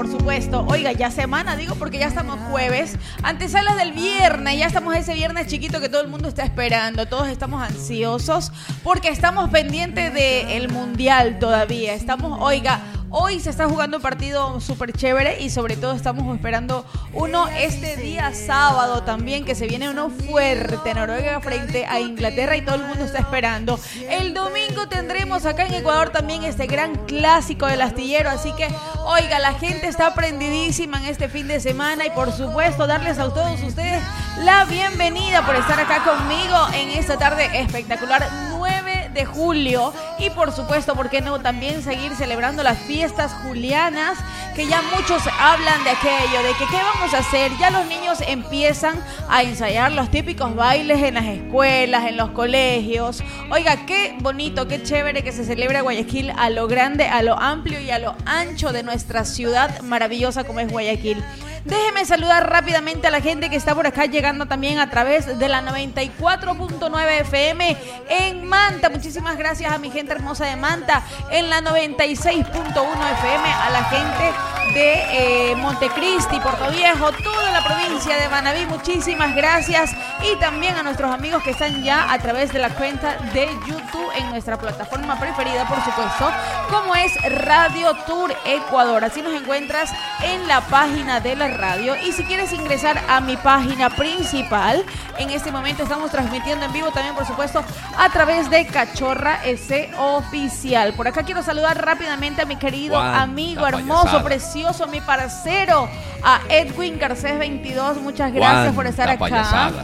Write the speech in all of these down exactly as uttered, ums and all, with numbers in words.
Por supuesto, oiga, ya semana, digo, porque ya estamos jueves, antesalas del viernes, ya estamos ese viernes chiquito que todo el mundo está esperando, todos estamos ansiosos porque estamos pendientes del Mundial todavía, estamos, oiga, hoy se está jugando un partido súper chévere y sobre todo estamos esperando uno este día sábado también, que se viene uno fuerte, Noruega frente a Inglaterra y todo el mundo está esperando. El domingo tendremos acá en Ecuador también este gran clásico del astillero, así que, oiga, la gente está prendidísima en este fin de semana y por supuesto darles a todos ustedes la bienvenida por estar acá conmigo en esta tarde espectacular, nueve de julio, y por supuesto, ¿por qué no también seguir celebrando las fiestas julianas? Que ya muchos hablan de aquello, de que qué vamos a hacer. Ya los niños empiezan a ensayar los típicos bailes en las escuelas, en los colegios. Oiga, qué bonito, qué chévere que se celebre Guayaquil a lo grande, a lo amplio y a lo ancho de nuestra ciudad maravillosa como es Guayaquil. Déjeme saludar rápidamente a la gente que está por acá llegando también a través de la noventa y cuatro punto nueve F M en Manta. Muchísimas gracias a mi gente hermosa de Manta. En la noventa y seis punto uno F M a la gente de eh, Montecristi, Puerto Viejo, toda la provincia de Manabí. Muchísimas gracias. Y también a nuestros amigos que están ya a través de la cuenta de YouTube en nuestra plataforma preferida, por supuesto, como es Radio Tour Ecuador. Así nos encuentras en la página de la radio, y si quieres ingresar a mi página principal, en este momento estamos transmitiendo en vivo también, por supuesto, a través de Cachorra S Oficial. Por acá quiero saludar rápidamente a mi querido Cuánta amigo hermoso, payasada. precioso, mi parcero, a Edwin Garcés veintidós. Muchas gracias por estar acá. Payasada.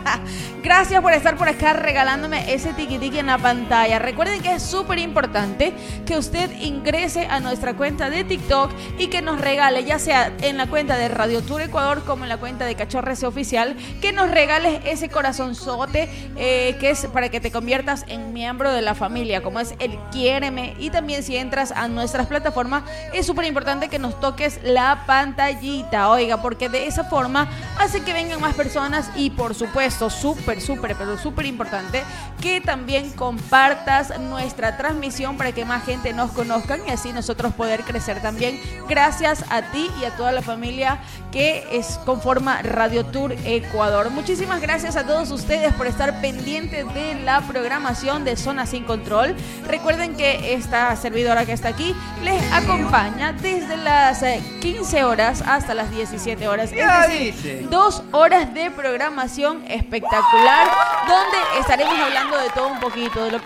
Gracias por estar por acá regalándome ese tiquitiqui en la pantalla. Recuerden que es súper importante que usted ingrese a nuestra cuenta de TikTok y que nos regale, ya sea en la cuenta de Radio Tour Ecuador como en la cuenta de Cachorra S Oficial, que nos regales ese corazonzote eh, que es para que te conviertas en miembro de la familia, como es el Quiéreme. Y también si entras a nuestras plataformas, es súper importante que nos toques la pantallita, oiga, porque de esa forma hace que vengan más personas y por supuesto, súper, súper, pero súper importante que también compartas nuestra transmisión para que más gente nos conozcan y así nosotros poder crecer también gracias a ti y a toda la familia que es conforma Radio Tour Ecuador. Muchísimas gracias a todos ustedes por estar pendientes de la programación de Zona Sin Control. Recuerden que esta servidora que está aquí les acompaña desde las quince horas hasta las diecisiete horas. Es decir, dos horas de programación espectacular, donde estaremos hablando de todo un poquito, de lo